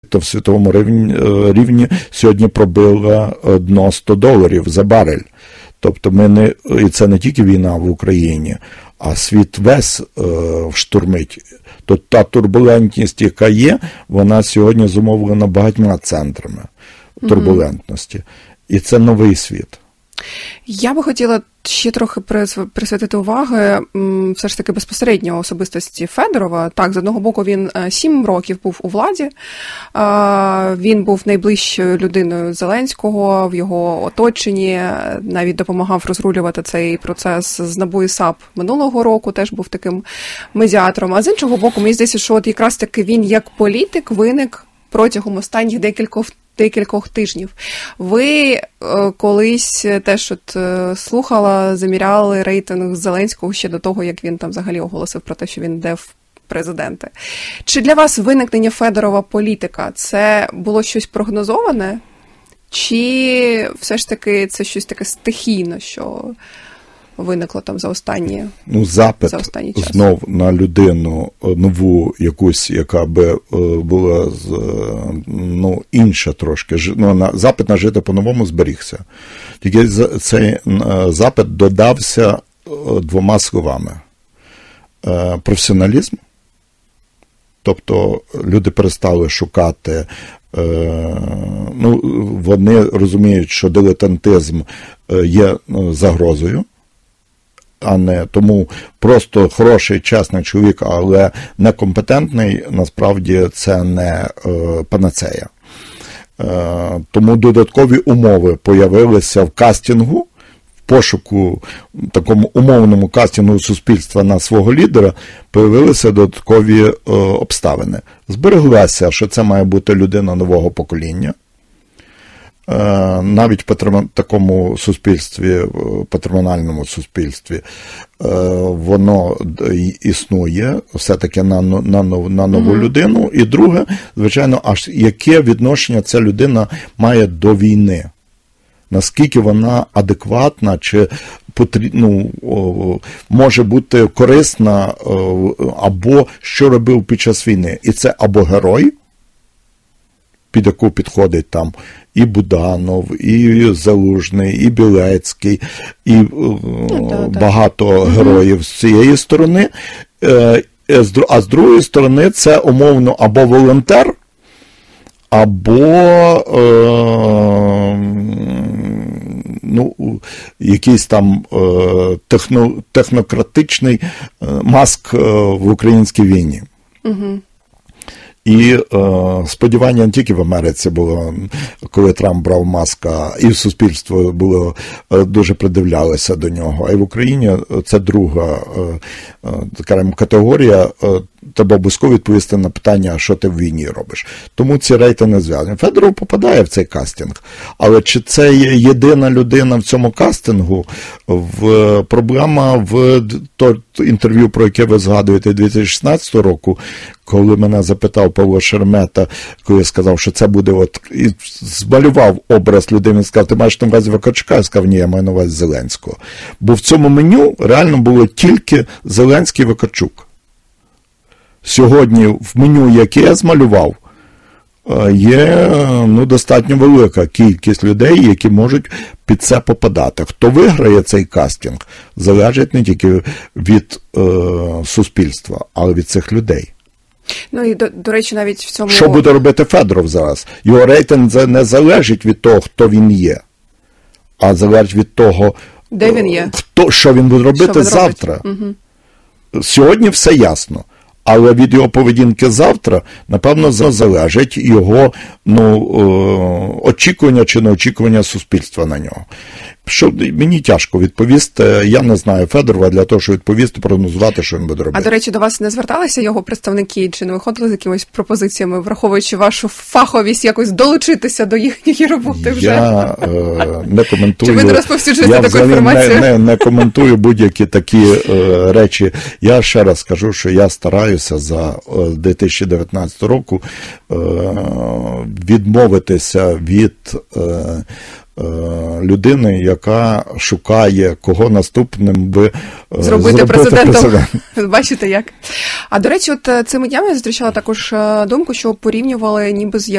то в світовому рівні сьогодні пробила дно $100 за барель. Тобто і це не тільки війна в Україні, а світ весь штурмить. То та турбулентність, яка є, вона сьогодні зумовлена багатьма центрами турбулентності. І це новий світ. Я би хотіла ще трохи присвятити уваги все ж таки безпосередньо особистості Федорова. Так, з одного боку, він 7 років був у владі, він був найближчою людиною Зеленського, в його оточенні, навіть допомагав розрулювати цей процес з НАБУ і САП минулого року, теж був таким медіатором. А з іншого боку, мені здається, що от якраз таки він як політик виник протягом останніх декількох тижнів. Ви колись теж слухала, заміряли рейтинг Зеленського ще до того, як він там взагалі оголосив про те, що він йде в президенти. Чи для вас виникнення Федорова політика – це було щось прогнозоване? Чи все ж таки це щось таке стихійне, що виникло там за останній запит знов на людину нову якусь, яка би була інша трошки. Запит на жити по-новому зберігся. Тільки цей запит додався 2 словами. Професіоналізм. Тобто люди перестали шукати, вони розуміють, що дилетантизм є загрозою, а не тому просто хороший, чесний чоловік, але некомпетентний, насправді це не панацея. Тому додаткові умови появилися в кастингу, в пошуку, такому умовному кастингу суспільства на свого лідера, появилися додаткові обставини. Збереглося, що це має бути людина нового покоління. Навіть в такому суспільстві, патримональному суспільстві, воно існує все-таки на нову людину. І друге, звичайно, аж яке відношення ця людина має до війни. Наскільки вона адекватна, чи може бути корисна, або що робив під час війни. І це або герой, під яку підходить там і Буданов, і Залужний, і Білецький, і багато героїв з цієї сторони. А з другої сторони це умовно або волонтер, або якийсь там технократичний Маск в українській війні. І сподівання не тільки в Америці було, коли Трамп брав Маска, і в суспільство було дуже придивлялося до нього. А й в Україні це друга категорія. Треба обов'язково відповісти на питання, що ти в війні робиш. Тому ці рейтинги зв'язані. Федоров попадає в цей кастинг. Але чи це є єдина людина в цьому кастингу? Проблема в інтерв'ю, про яке ви згадуєте, 2016 року, коли мене запитав Павло Шеремета, коли я сказав, що це буде і змалював образ людини, сказав, ти маєш на увазі Вакарчука? Я сказав, ні, я маю на увазі Зеленського. Бо в цьому меню реально було тільки Зеленський і Вакарчук. Сьогодні в меню, яке я змалював, є достатньо велика кількість людей, які можуть під це попадати. Хто виграє цей кастинг, залежить не тільки від суспільства, але від цих людей. І, до речі, навіть в цьому... Що буде робити Федоров зараз? Його рейтинг не залежить від того, хто він є, а залежить від того, де він є? Що він буде робити завтра. Сьогодні все ясно. Але від його поведінки завтра, напевно, залежить його очікування чи неочікування суспільства на нього. Що мені тяжко відповісти, я не знаю Федорова для того, щоб відповісти, прогнозувати, що він буде робити. А, до речі, до вас не зверталися його представники, чи не виходили з якимись пропозиціями, враховуючи вашу фаховість, якось долучитися до їхньої роботи вже? Я не коментую. Чи ви не розповсюджуєте таку інформацію? Я не коментую будь-які такі речі. Я ще раз скажу, що я стараюся за 2019 року відмовитися від людини, яка шукає, кого наступним би зробити президентом. Бачите як? А, до речі, от цими днями я зустрічала також думку, що порівнювали ніби з